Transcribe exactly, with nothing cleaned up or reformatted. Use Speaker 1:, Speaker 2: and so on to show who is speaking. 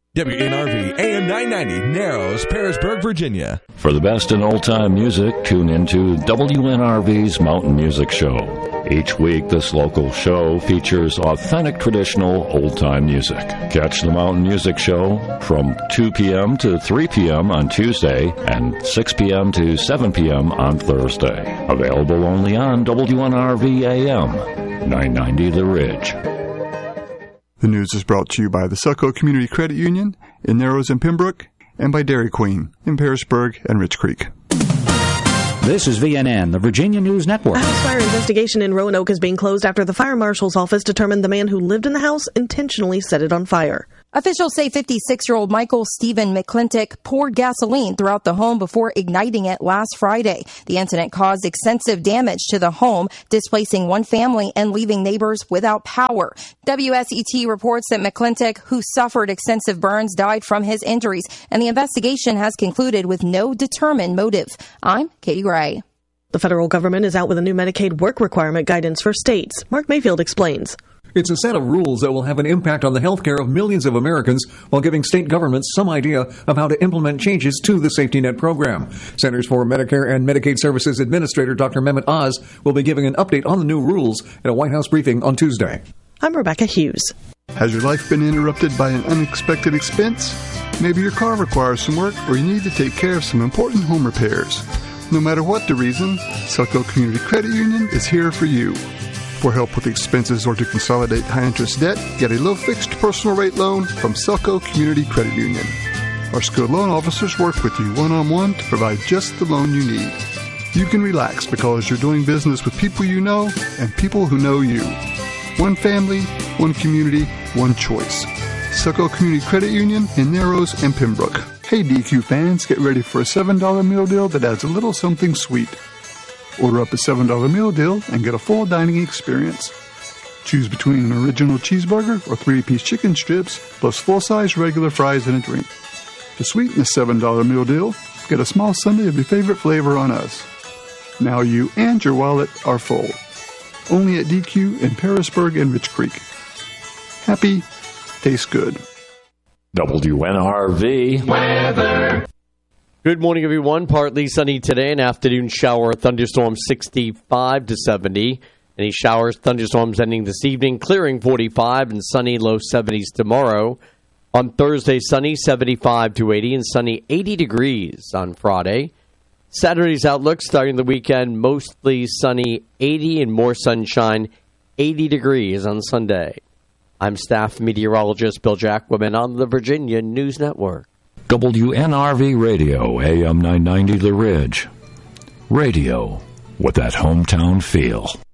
Speaker 1: W N R V A M nine ninety, Narrows, Parisburg, Virginia.
Speaker 2: For the best in old-time music, tune into W N R V's Mountain Music Show. Each week, this local show features authentic traditional old-time music. Catch the Mountain Music Show from two p.m. to three p.m. on Tuesday and six p.m. to seven p.m. on Thursday. Available only on W N R V A M nine ninety The Ridge.
Speaker 3: The news is brought to you by the Succo Community Credit Union in Narrows and Pembroke, and by Dairy Queen in Parisburg and Rich Creek.
Speaker 4: This is V N N, the Virginia News Network.
Speaker 5: A house fire investigation in Roanoke is being closed after the fire marshal's office determined the man who lived in the house intentionally set it on fire.
Speaker 6: Officials say fifty-six-year-old Michael Stephen McClintock poured gasoline throughout the home before igniting it last Friday. The incident caused extensive damage to the home, displacing one family and leaving neighbors without power. W S E T reports that McClintock, who suffered extensive burns, died from his injuries, and the investigation has concluded with no determined motive. I'm Katie Gray.
Speaker 5: The federal government is out with a new Medicaid work requirement guidance for states. Mark Mayfield explains.
Speaker 7: It's a set of rules that will have an impact on the health care of millions of Americans while giving state governments some idea of how to implement changes to the Safety Net program. Centers for Medicare and Medicaid Services Administrator Doctor Mehmet Oz will be giving an update on the new rules at a White House briefing on Tuesday.
Speaker 5: I'm Rebecca Hughes.
Speaker 3: Has your life been interrupted by an unexpected expense? Maybe your car requires some work, or you need to take care of some important home repairs. No matter what the reason, Succo Community Credit Union is here for you. For help with expenses or to consolidate high-interest debt, get a low-fixed personal rate loan from Succo Community Credit Union. Our skilled loan officers work with you one-on-one to provide just the loan you need. You can relax because you're doing business with people you know and people who know you. One family, one community, one choice. Succo Community Credit Union in Narrows and Pembroke. Hey D Q fans, get ready for a seven dollar meal deal that adds a little something sweet. Order up a seven dollar meal deal and get a full dining experience. Choose between an original cheeseburger or three-piece chicken strips, plus full-size regular fries and a drink. To sweeten the seven dollar meal deal, get a small sundae of your favorite flavor on us. Now you and your wallet are full. Only at D Q in Parisburg and Rich Creek. Happy, tastes good.
Speaker 2: W N R V
Speaker 8: weather. Good morning, everyone. Partly sunny today. An afternoon shower, thunderstorm sixty-five to seventy. Any showers, thunderstorms ending this evening, clearing forty-five and sunny, low seventies tomorrow. On Thursday, sunny, seventy-five to eighty, and sunny, eighty degrees on Friday. Saturday's outlook, starting the weekend, mostly sunny, eighty, and more sunshine, eighty degrees on Sunday. I'm staff meteorologist Bill Jacquemin on the Virginia News Network.
Speaker 2: W N R V Radio, A M nine ninety The Ridge. Radio with that hometown feel.